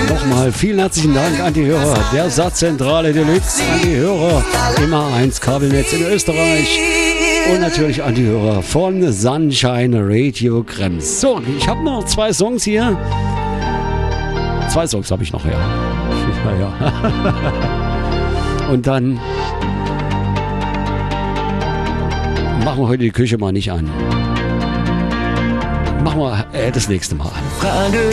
Nochmal vielen herzlichen Dank an die Hörer der Satzzentrale Deluxe, an die Hörer im A1 Kabelnetz in Österreich und natürlich an die Hörer von Sunshine Radio Krems. So, ich habe noch 2 Songs hier. 2 Songs habe ich noch, ja. Und dann machen wir heute die Küche mal nicht an. Machen wir das nächste Mal an.